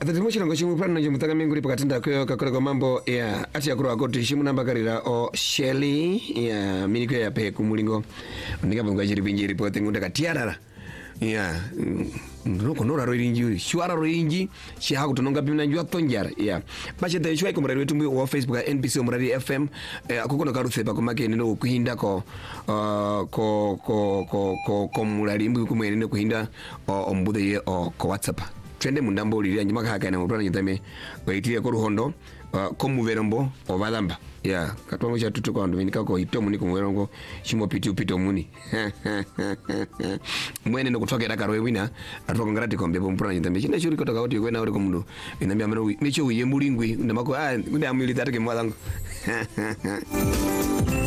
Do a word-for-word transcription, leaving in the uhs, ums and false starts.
Atati mochira ngochimu plano nje mutaka minguri pakatenda kyo kakora kwa mambo ya ati yakuru akoti shimu namba karira o Shelly ya miniko ya pe kumulingo ndika bangwa jiri binji report ngunda katiarara ya ndoko nora roinji shwara roinji shi haku tononga pimna njwa tonjara ya bache ta shwa ikomrari wetu mu wa Facebook N B C omrari F M akukona karutse pa komake nino kuhinda ko ko ko ko ko komulari mbu kumene nino kuhinda ombude ye ko WhatsApp twende mundambo ulira njima kaka na mutwana nyitame waitire ko ruhondo ko muverombo obadamba ya katwango cha tutu kwa ndominika ko hitomu niko muverongo shimo piti upito muni mwene ndo kutokera karwe wina atoko ngarati kombe pompura nyitame chine churi kotoka oti kwena uri ko mundu inambia mero mecho uyembulingwi ndamako ah nda amili tatake mwalango